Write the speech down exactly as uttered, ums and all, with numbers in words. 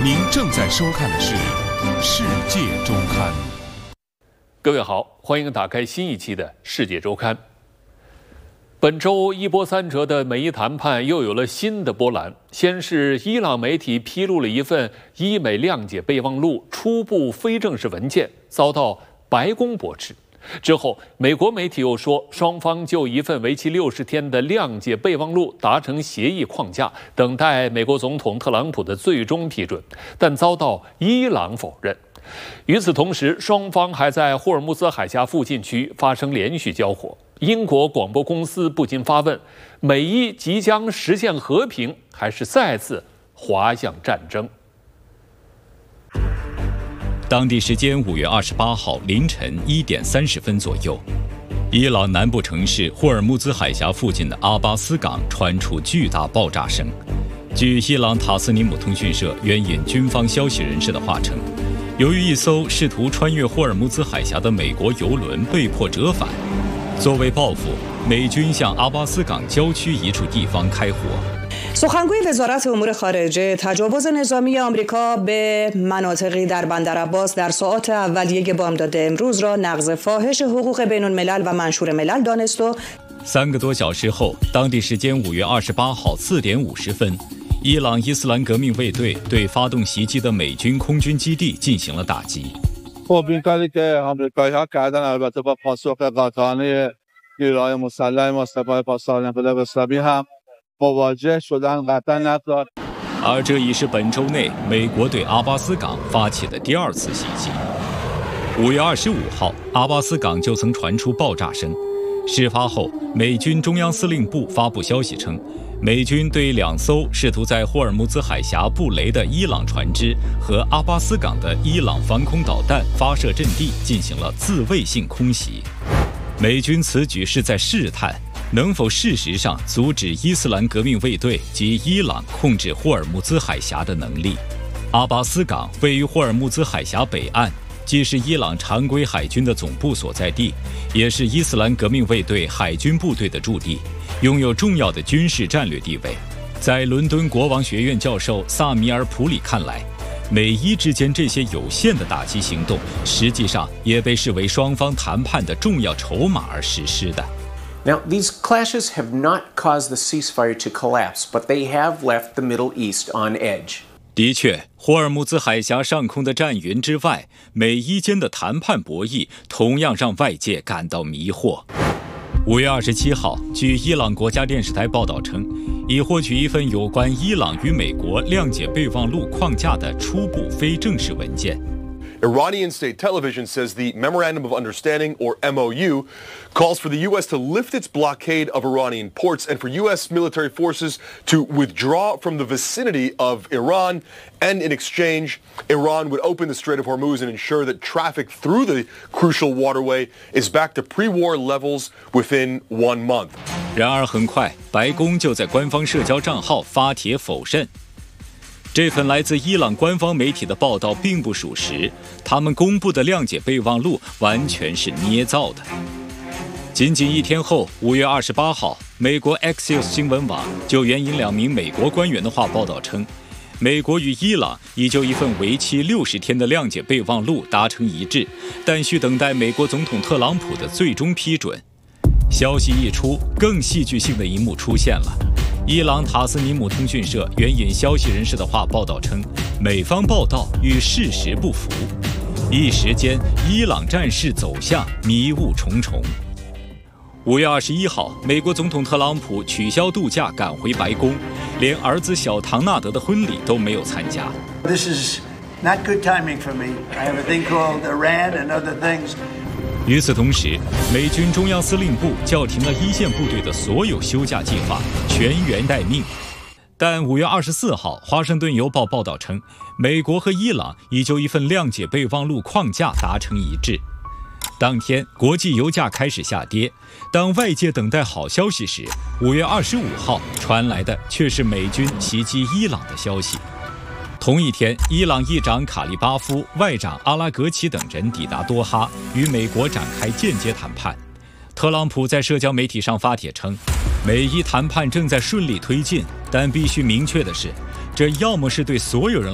您正在收看的是《世界周刊》。 各位好，欢迎打开新一期的《世界周刊》。本周一波三折的美伊谈判又有了新的波澜。先是伊朗媒体披露了一份伊美谅解备忘录初步非正式文件，遭到白宫驳斥。之后，美国媒体又说，双方就一份为期六十天的谅解备忘录达成协议框架，等待美国总统特朗普的最终批准，但遭到伊朗否认。与此同时，双方还在霍尔木兹海峡附近区发生连续交火。英国广播公司不禁发问：美伊即将实现和平，还是再次滑向战争？ 当地时间五月二十八号凌晨一点三十分左右，伊朗南部城市霍尔木兹海峡附近的阿巴斯港传出巨大爆炸声。据伊朗塔斯尼姆通讯社援引军方消息人士的话称，由于一艘试图穿越霍尔木兹海峡的美国油轮被迫折返，作为报复，美军向阿巴斯港郊区一处地方开火。 سخنگوی وزارت امور خارجه تجاوز نظامی آمریکا به مناطقی در بندرعباس در ساعات اولیه بامداد امروز را نقض فاحش حقوق بین الملل و منشور ملل دانست و 三个多小时后，当地时间五月二十八号四点五十分，伊朗伊斯兰革命卫队对发动袭击的美军空军基地进行了打击。 خب این کاری که آمریکایی‌ها کردن البته با پاسخ قاطعانه نیروهای مسلح ما سپاه پاسداران انقلاب اسلامی هم مواجه شدن قطعا ندارد。 而这已是本周内美国对阿巴斯港发起的第二次袭击。五月二十五号，阿巴斯港就曾传出爆炸声。事发后，美军中央司令部发布消息称，美军对两艘试图在霍尔木兹海峡布雷的伊朗船只和阿巴斯港的伊朗防空导弹发射阵地进行了自卫性空袭。美军此举是在试探能否事实上阻止伊斯兰革命卫队及伊朗控制霍尔木兹海峡的能力。阿巴斯港位于霍尔木兹海峡北岸，既是伊朗常规海军的总部所在地，也是伊斯兰革命卫队海军部队的驻地，拥有重要的军事战略地位。在伦敦国王学院教授萨米尔·普里看来，美伊之间这些有限的打击行动，实际上也被视为双方谈判的重要筹码而实施的。 Now, these clashes have not caused the ceasefire to collapse, but they have left the Middle East on edge. 的确，霍尔木兹海峡上空的战云之外，美伊间的谈判博弈同样让外界感到迷惑。五月二十七号，据伊朗国家电视台报道称，已获取一份有关伊朗与美国谅解备忘录框架的初步非正式文件。 Iranian state television says the Memorandum of Understanding, or M O U, calls for the U S to lift its blockade of Iranian ports and for U S military forces to withdraw from the vicinity of Iran, and in exchange, Iran would open the Strait of Hormuz and ensure that traffic through the crucial waterway is back to pre-war levels within one month. 然而很快，白宫就在官方社交账号发帖否认。这份来自伊朗官方媒体的报道并不属实，他们公布的谅解备忘录完全是捏造的。仅仅一天后，五月二十八号，美国 Axios 新闻网就援引两名美国官员的话报道称，美国与伊朗已就一份为期六十天的谅解备忘录达成一致，但需等待美国总统特朗普的最终批准。消息一出，更戏剧性的一幕出现了。伊朗塔斯尼姆通讯社援引消息人士的话报道称，美方报道与事实不符，一时间伊朗战事走向迷雾重重。五月二十一号，美国总统特朗普取消度假赶回白宫，连儿子小唐纳德的婚礼都没有参加。 This is not good timing for me. I have a thing called Iran and other things. 与此同时，美军中央司令部叫停了一线部队的所有休假计划，全员待命。但五月二十四号，华盛顿邮报报道称，美国和伊朗已就一份谅解备忘录框架达成一致。当天，国际油价开始下跌。当外界等待好消息时，五月二十五号传来的却是美军袭击伊朗的消息。同一天，伊朗议长卡利巴夫、外长阿拉格齐等人抵达多哈，与美国展开间接谈判。特朗普在社交媒体上发帖称，美伊谈判正在顺利推进，但必须明确的是，这要么是对所有人